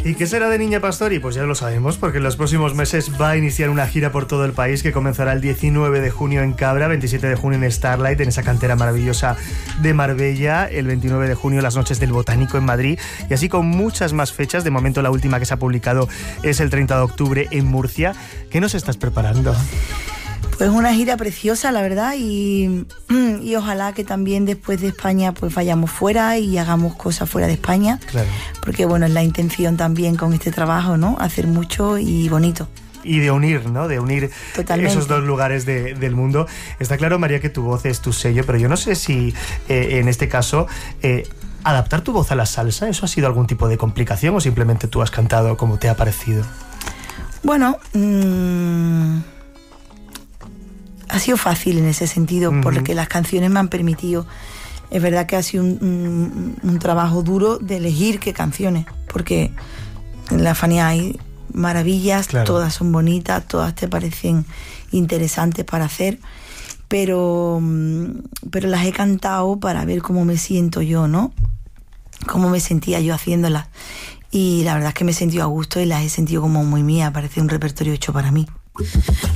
¿Y qué será de Niña Pastori? Pues ya lo sabemos, porque en los próximos meses va a iniciar una gira por todo el país que comenzará el 19 de junio en Cabra, 27 de junio en Starlight, en esa cantera maravillosa de Marbella, el 29 de junio las Noches del Botánico en Madrid, y así con muchas más fechas. De momento la última que se ha publicado es el 30 de octubre en Murcia. ¿Qué nos estás preparando? Pues una gira preciosa, la verdad, y ojalá que también después de España pues vayamos fuera y hagamos cosas fuera de España. Claro. Porque bueno, es la intención también con este trabajo, ¿no? Hacer mucho y bonito. Y de unir, ¿no? De unir Totalmente. Esos dos lugares del mundo. Está claro, María, que tu voz es tu sello, pero yo no sé si en este caso adaptar tu voz a la salsa, ¿eso ha sido algún tipo de complicación o simplemente tú has cantado como te ha parecido? Bueno, ha sido fácil en ese sentido, porque las canciones me han permitido. Es verdad que ha sido un trabajo duro de elegir qué canciones, porque en la Fania hay maravillas, claro. Todas son bonitas, todas te parecen interesantes para hacer, pero las he cantado para ver cómo me siento yo, ¿no? Cómo me sentía yo haciéndolas. Y la verdad es que me he sentido a gusto y las he sentido como muy mías, parece un repertorio hecho para mí.